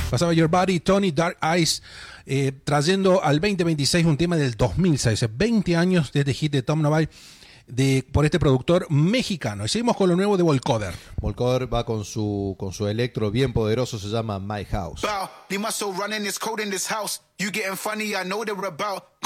Pasaba Your Body, Tony Dark Eyes, trayendo al 2026 un tema del 2006, 20 años desde hit de Tom Novai por este productor mexicano. Y seguimos con lo nuevo de Volcoder. Volcoder va con su electro bien poderoso, se llama My House. Leave my soul running, it's cold in this house. You getting funny, I know they're about.